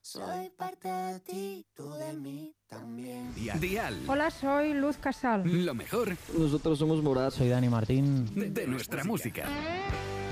Soy parte de ti, tú de mí también. Dial. Hola, soy Luz Casal. Lo mejor Nosotros somos Morat. Soy Dani Martín. de nuestra música.